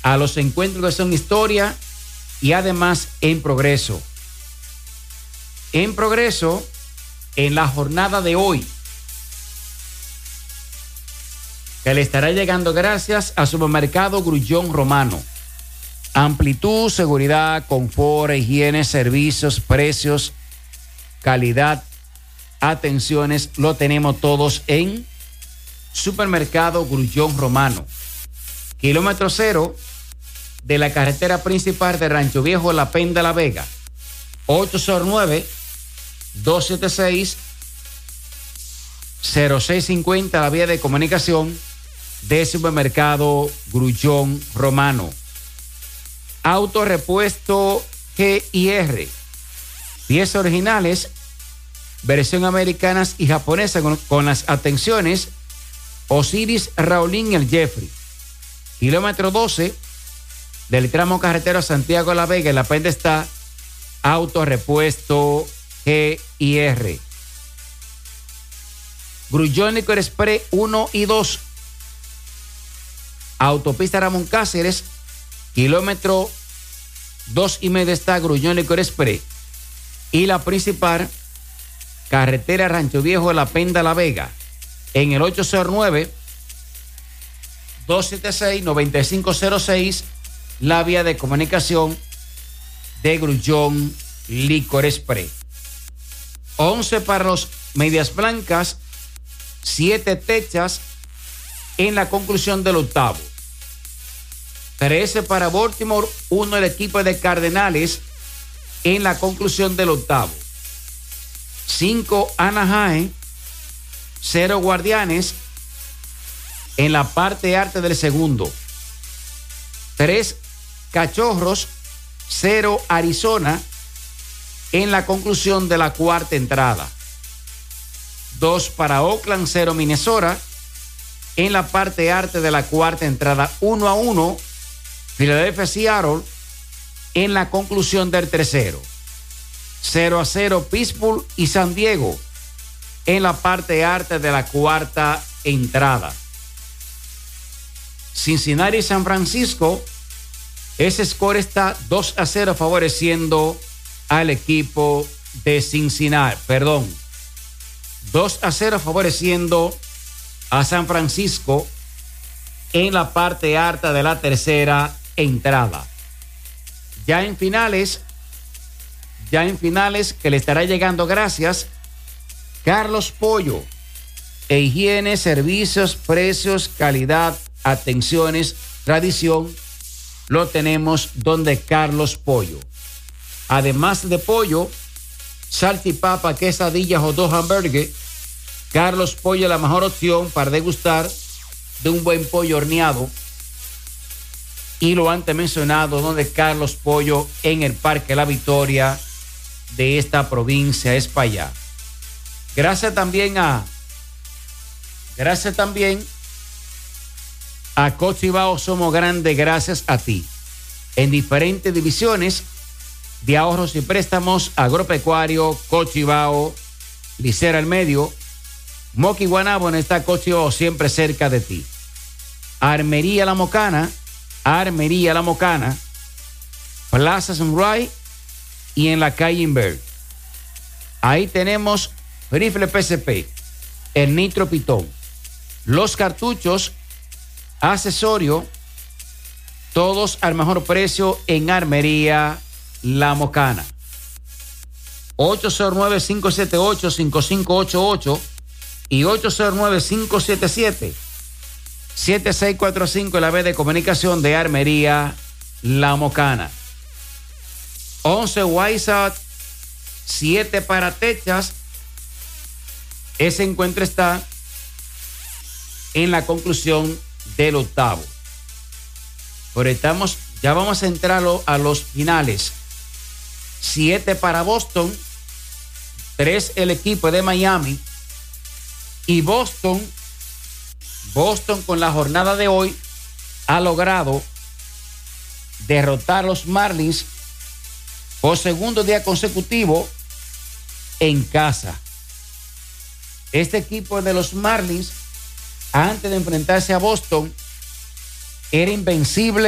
a los encuentros que son historia y además en progreso. En progreso, en la jornada de hoy, que le estará llegando gracias a Supermercado Grullón Romano. Amplitud, seguridad, confort, higiene, servicios, precios, calidad, atenciones, lo tenemos todos en Supermercado Grullón Romano. Kilómetro cero de la carretera principal de Rancho Viejo, La Penda, La Vega. 809-276-0650, la vía de comunicación de Supermercado Grullón Romano. Autorepuesto GIR. Piezas originales, versión americanas y japonesa con las atenciones Osiris, Raulín y el Jeffrey. Kilómetro 12 del tramo carretero Santiago La Vega, en La Penda está Autorepuesto GIR. Grullón Licor Express 1 y 2. Autopista Ramón Cáceres, kilómetro 2,5 está Grullón Licor Express. Y la principal, carretera Rancho Viejo, La Penda, La Vega, en el 809-276-9506, la vía de comunicación de Grullón Licor Express. 11 para los Medias Blancas, 7 techas en la conclusión del octavo. 13 para Baltimore, 1 el equipo de Cardenales en la conclusión del octavo. 5 Anaheim, 0 Guardianes en la parte alta del segundo. 3 Cachorros, 0 Arizona en la conclusión de la cuarta entrada. 2 para Oakland, 0 Minnesota en la parte alta de la cuarta entrada. 1-1 Philadelphia, Seattle en la conclusión del tercero. 0-0 Pittsburgh y San Diego en la parte alta de la cuarta entrada. Cincinnati y San Francisco, ese score está 2-0 favoreciendo al equipo de Cincinnati. 2-0 favoreciendo a San Francisco en la parte alta de la tercera entrada. Ya en finales que le estará llegando gracias Carlos Pollo. Higiene, servicios, precios, calidad, atenciones, tradición, lo tenemos donde Carlos Pollo. Además de pollo, salchipapa, quesadillas o dos hamburgues, Carlos Pollo es la mejor opción para degustar de un buen pollo horneado. Y lo antes mencionado, donde Carlos Pollo en el Parque La Victoria de esta provincia es para allá. Gracias también a Cochibao Somos Grandes, gracias a ti. En diferentes divisiones de ahorros y préstamos, agropecuario, Cochibao, Licera al Medio, Moqui Guanabo, está Cochibao siempre cerca de ti. Armería La Mocana, Plaza Sunrise y en la calle Inver. Ahí tenemos rifle PCP, el Nitro Pitón, los cartuchos, accesorio, todos al mejor precio en Armería La Mocana. 809-578-5588 y 809-577-7645, la vez de comunicación de Armería La Mocana. 11 Whiteside, 7 para Techas. Ese encuentro está en la conclusión del octavo. Pero ya vamos a entrar a los finales. 7 para Boston, 3 el equipo de Miami. Y Boston con la jornada de hoy ha logrado derrotar a los Marlins por segundo día consecutivo en casa. Este equipo de los Marlins, antes de enfrentarse a Boston, era invencible